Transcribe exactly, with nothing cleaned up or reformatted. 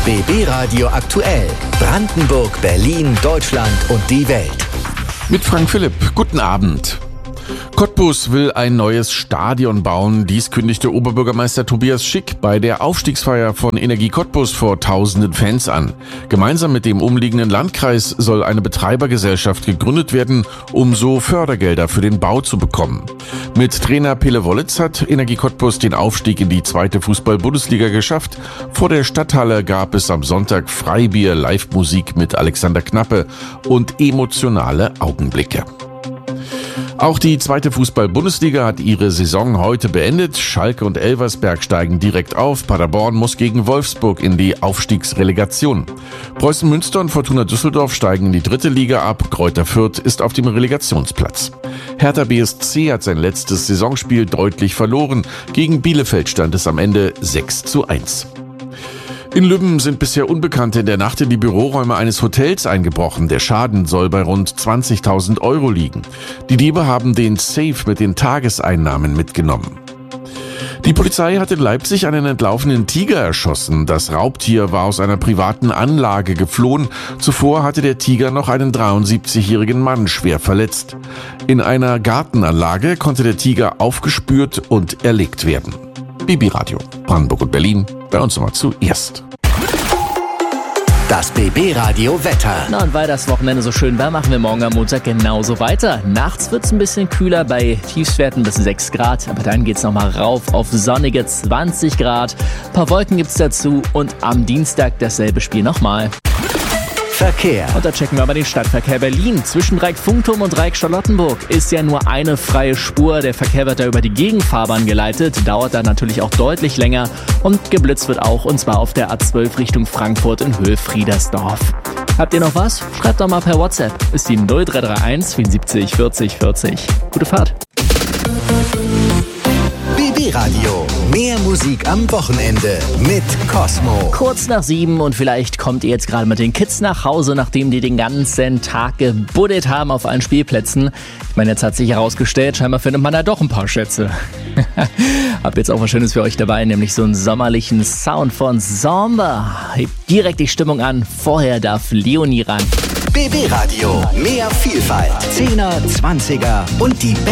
B B Radio aktuell. Brandenburg, Berlin, Deutschland und die Welt. Mit Frank Philipp. Guten Abend. Cottbus will ein neues Stadion bauen. Dies kündigte Oberbürgermeister Tobias Schick bei der Aufstiegsfeier von Energie Cottbus vor tausenden Fans an. Gemeinsam mit dem umliegenden Landkreis soll eine Betreibergesellschaft gegründet werden, um so Fördergelder für den Bau zu bekommen. Mit Trainer Pele Wollitz hat Energie Cottbus den Aufstieg in die zweite Fußball-Bundesliga geschafft. Vor der Stadthalle gab es am Sonntag Freibier, Live-Musik mit Alexander Knappe und emotionale Augenblicke. Auch die zweite Fußball-Bundesliga hat ihre Saison heute beendet. Schalke und Elversberg steigen direkt auf. Paderborn muss gegen Wolfsburg in die Aufstiegsrelegation. Preußen Münster und Fortuna Düsseldorf steigen in die dritte Liga ab. Greuther Fürth ist auf dem Relegationsplatz. Hertha B S C hat sein letztes Saisonspiel deutlich verloren. Gegen Bielefeld stand es am Ende sechs zu eins. In Lübben sind bisher Unbekannte in der Nacht in die Büroräume eines Hotels eingebrochen. Der Schaden soll bei rund zwanzigtausend Euro liegen. Die Diebe haben den Safe mit den Tageseinnahmen mitgenommen. Die Polizei hat in Leipzig einen entlaufenen Tiger erschossen. Das Raubtier war aus einer privaten Anlage geflohen. Zuvor hatte der Tiger noch einen dreiundsiebzigjährigen Mann schwer verletzt. In einer Gartenanlage konnte der Tiger aufgespürt und erlegt werden. B B Radio, Brandenburg und Berlin, bei uns immer zuerst. Das B B Radio Wetter. Na, und weil das Wochenende so schön war, machen wir morgen am Montag genauso weiter. Nachts wird es ein bisschen kühler bei Tiefstwerten bis sechs Grad, aber dann geht es nochmal rauf auf sonnige zwanzig Grad. Ein paar Wolken gibt es dazu und am Dienstag dasselbe Spiel nochmal. Verkehr. Und da checken wir aber den Stadtverkehr Berlin. Zwischen Dreieck-Funkturm und Dreieck-Charlottenburg ist ja nur eine freie Spur. Der Verkehr wird da über die Gegenfahrbahn geleitet. Dauert dann natürlich auch deutlich länger. Und geblitzt wird auch, und zwar auf der A zwölf Richtung Frankfurt in Höhe Friedersdorf. Habt ihr noch was? Schreibt doch mal per WhatsApp. Ist die null drei drei eins vierundsiebzig vierzig vierzig. Gute Fahrt. B B Radio. Mehr Musik am Wochenende mit Cosmo. Kurz nach sieben und vielleicht kommt ihr jetzt gerade mit den Kids nach Hause, nachdem die den ganzen Tag gebuddelt haben auf allen Spielplätzen. Ich meine, jetzt hat sich herausgestellt, scheinbar findet man da doch ein paar Schätze. Hab jetzt auch was Schönes für euch dabei, nämlich so einen sommerlichen Sound von Samba. Hebt direkt die Stimmung an. Vorher darf Leonie ran. B B Radio. Mehr Vielfalt. Zehner, Zwanziger und die